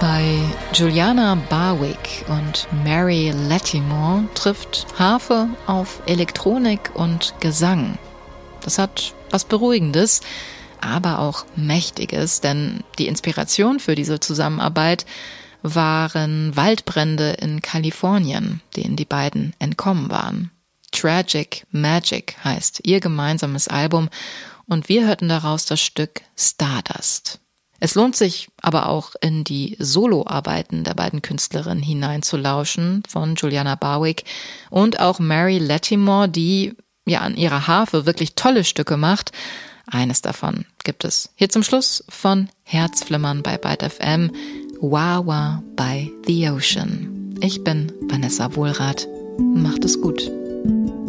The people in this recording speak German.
Bei Juliana Barwick und Mary Latimore trifft Harfe auf Elektronik und Gesang. Das hat was Beruhigendes, aber auch Mächtiges, denn die Inspiration für diese Zusammenarbeit waren Waldbrände in Kalifornien, denen die beiden entkommen waren. Tragic Magic heißt ihr gemeinsames Album und wir hörten daraus das Stück Stardust. Es lohnt sich aber auch in die Soloarbeiten der beiden Künstlerinnen hineinzulauschen von Juliana Barwick und auch Mary Latimore, die ja an ihrer Harfe wirklich tolle Stücke macht. Eines davon gibt es hier zum Schluss von Herzflimmern bei Byte FM, Wawa by the Ocean. Ich bin Vanessa Wohlrath. Macht es gut.